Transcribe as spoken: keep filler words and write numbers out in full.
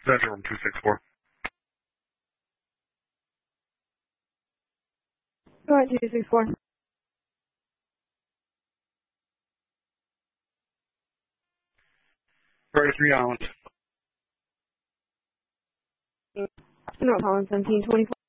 Center room two six four. Go ahead, two six four. thirty-three Island. No, calling seventeen twenty-four.